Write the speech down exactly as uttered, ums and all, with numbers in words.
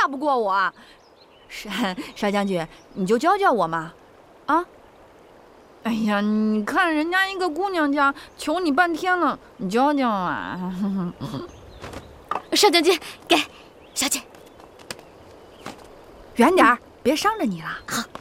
打不过我。少少将军，你就教教我嘛，啊！哎呀，你看人家一个姑娘家求你半天了，你教教啊！ 少将军，给，小姐， 远点儿，别伤着你了。 好。